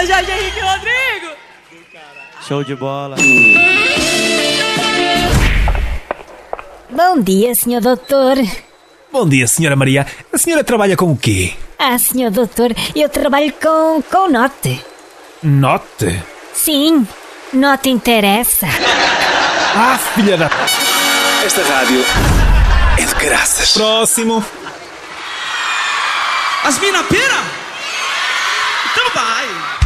Fala, Jorge Henrique Rodrigo. Show de bola. Bom dia, senhor doutor. Bom dia, senhora Maria. A senhora trabalha com o quê? Ah, senhor doutor, eu trabalho com note. Note? Sim, note interessa. Ah, filha da... Esta rádio é de graças. Próximo. As mina pira? Então vai.